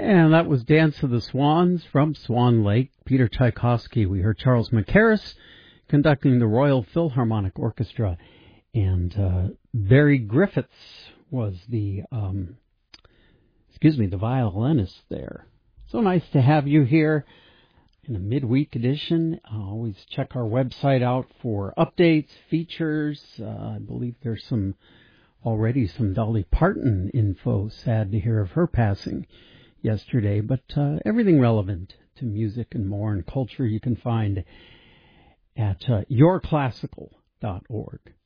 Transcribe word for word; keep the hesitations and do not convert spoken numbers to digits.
And that was Dance of the Swans from Swan Lake, Peter Tchaikovsky. We heard Charles Mackerras conducting the Royal Philharmonic Orchestra. And uh, Barry Griffiths was the, um, excuse me, the violinist there. So nice to have you here in a midweek edition. Uh, always check our website out for updates, features. Uh, I believe there's some already some Dolly Parton info. Sad to hear of her passing yesterday, but uh, everything relevant to music and more and culture you can find at uh, your classical dot org.